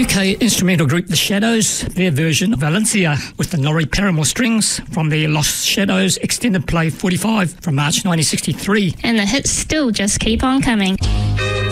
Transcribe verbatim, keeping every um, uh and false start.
U K instrumental group The Shadows, their version of Valencia with the Laurie Paramore strings from their Lost Shadows extended play forty-five from March nineteen sixty-three. And the hits still just keep on coming.